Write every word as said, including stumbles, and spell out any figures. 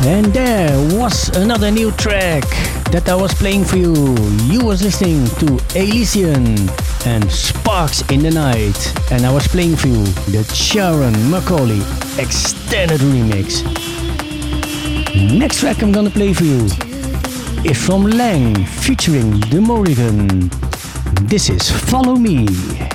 And there was another new track that I was playing for you. You was listening to Elysian and Sparks in the Night. And I was playing for you the Sharon Macaulay extended remix. Next track I'm gonna play for you is from Lang featuring The Morrigan. This is Follow Me.